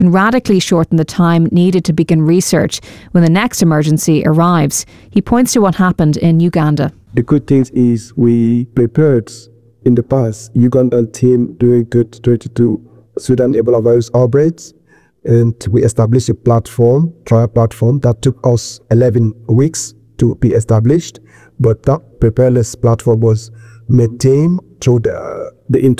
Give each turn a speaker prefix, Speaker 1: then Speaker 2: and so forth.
Speaker 1: and radically shorten the time needed to begin research when the next emergency arrives. He points to what happened in Uganda.
Speaker 2: The good thing is we prepared in the past Ugandan team during 2022 Sudan Ebola virus outbreaks, and we established a trial platform that took us 11 weeks to be established, but that preparedness platform was maintained through the